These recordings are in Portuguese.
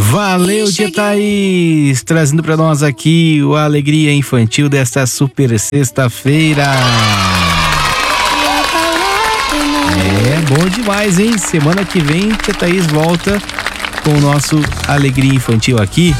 Valeu, tia Thaís, trazendo pra nós aqui o Alegria Infantil desta super sexta-feira. É bom demais, hein? Semana que vem, tia Thaís volta com o nosso Alegria Infantil aqui.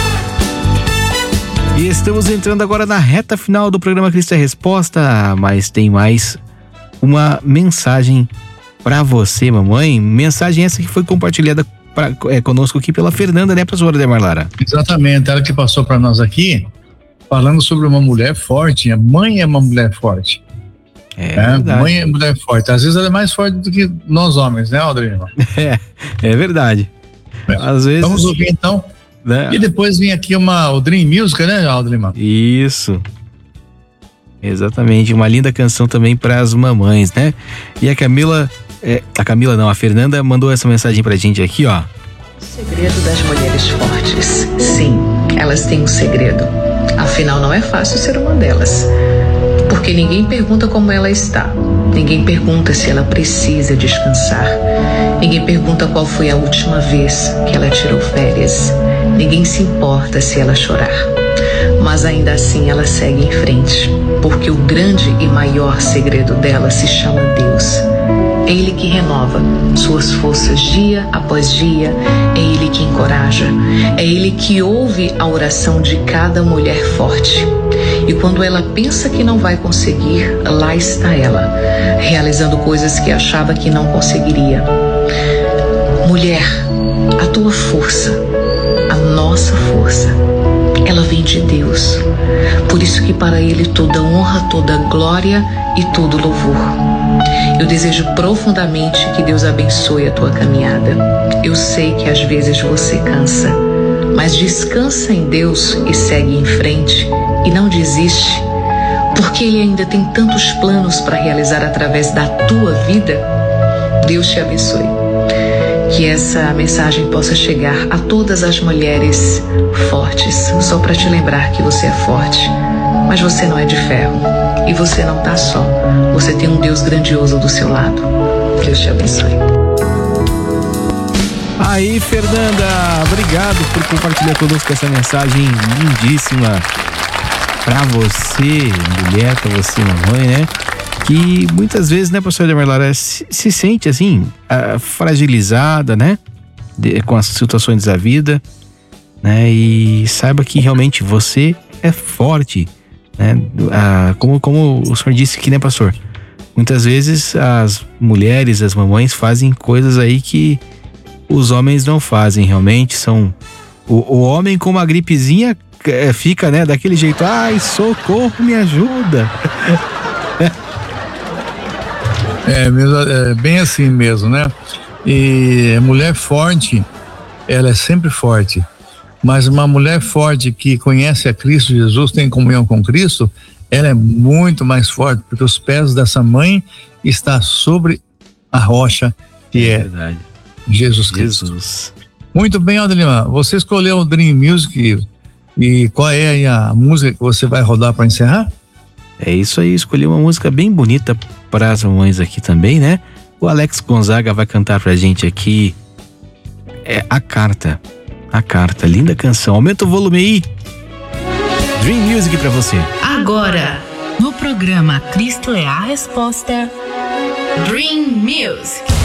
E estamos entrando agora na reta final do programa Cristo é Resposta, mas tem mais uma mensagem pra você, mamãe. Mensagem essa que foi compartilhada conosco aqui pela Fernanda, né, pastora Ademar Lara? Exatamente, ela que passou para nós aqui, falando sobre uma mulher forte. A mãe é uma mulher forte. Mãe é mulher forte. Às vezes ela é mais forte do que nós homens, né, Aldrinho? É verdade. Às vezes... Vamos ouvir então. Né? E depois vem aqui o Dream Music, né, Aldrinho? Isso. Exatamente, uma linda canção também para as mamães, né? E a Fernanda mandou essa mensagem pra gente aqui, ó. O segredo das mulheres fortes. Sim, elas têm um segredo. Afinal, não é fácil ser uma delas. Porque ninguém pergunta como ela está. Ninguém pergunta se ela precisa descansar. Ninguém pergunta qual foi a última vez que ela tirou férias. Ninguém se importa se ela chorar. Mas ainda assim ela segue em frente. Porque o grande e maior segredo dela se chama Deus. É Ele que renova suas forças dia após dia, é Ele que encoraja, é Ele que ouve a oração de cada mulher forte. E quando ela pensa que não vai conseguir, lá está ela, realizando coisas que achava que não conseguiria. Mulher, a tua força, a nossa força, ela vem de Deus. Por isso que para Ele toda honra, toda glória e todo louvor. Eu desejo profundamente que Deus abençoe a tua caminhada. Eu sei que às vezes você cansa, mas descansa em Deus e segue em frente e não desiste, porque Ele ainda tem tantos planos para realizar através da tua vida. Deus te abençoe. Que essa mensagem possa chegar a todas as mulheres fortes, só para te lembrar que você é forte, mas você não é de ferro. E você não tá só. Você tem um Deus grandioso do seu lado. Deus te abençoe. Aí, Fernanda, obrigado por compartilhar conosco essa mensagem lindíssima pra você, mulher, pra você, mamãe, né? Que muitas vezes, né, pastor Ademar Lara, se sente assim, fragilizada, né? Com as situações da vida, né? E saiba que realmente você é forte. Como o senhor disse aqui, né, pastor? Muitas vezes as mulheres, as mamães fazem coisas aí que os homens não fazem, realmente são... O homem com uma gripezinha fica, né, daquele jeito, ai, socorro, me ajuda. É bem assim mesmo, né? E a mulher forte, ela é sempre forte. Mas uma mulher forte que conhece a Cristo Jesus, tem comunhão com Cristo, ela é muito mais forte, porque os pés dessa mãe estão sobre a rocha que é verdade. Jesus Cristo. Muito bem, Aldrinho, você escolheu o Dream Music e qual é a música que você vai rodar para encerrar? É isso aí, escolhi uma música bem bonita para as mamães aqui também, né? O Alex Gonzaga vai cantar pra gente aqui A Carta, linda canção. Aumenta o volume aí. Dream Music pra você. Agora, no programa Cristo é a Resposta, Dream Music.